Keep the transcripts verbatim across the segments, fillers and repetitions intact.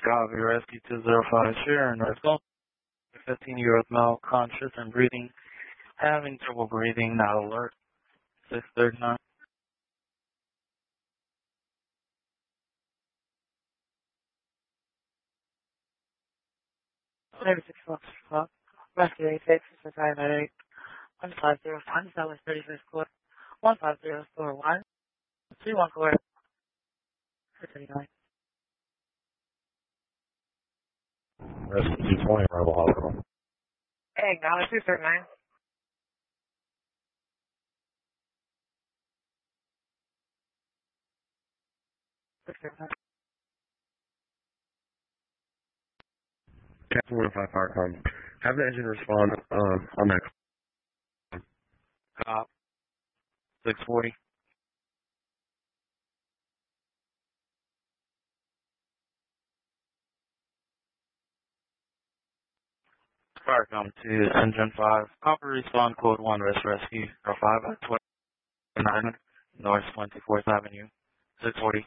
Copy, rescue two zero five, Sharon, response. fifteen-year-old male, conscious and breathing, having trouble breathing, not alert. six thirty-nine. Maybe six o'clock, six o'clock. Rescue eighty-six, five eight, one five zero one, that was thirty-first court, one five zero four one, three one four, four thirty-nine. Rescue two twenty, Rebel Hospital. Hey, acknowledge two thirty-nine. six thirty-nine. Captain one oh five Firecom. Have the engine respond um, on that. Cop, six forty. Firecom to engine five. Copper respond code one, rest rescue, or five at twenty-nine North twenty-fourth Avenue, six forty.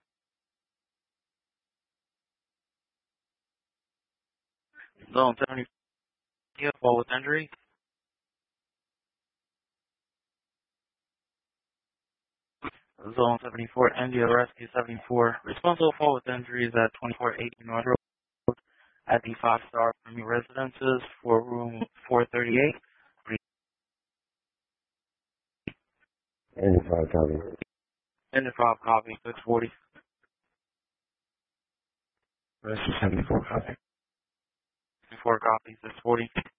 Zone seventy, fall with injury. Zone seventy-four, India Rescue seventy-four. Responsible fall with injuries at twenty-four eighty North Road at the five-star Premier Residences for room four thirty-eight. Engine five copy. Engine five copy, six forty. Rescue seventy-four copy. Four copy, six forty.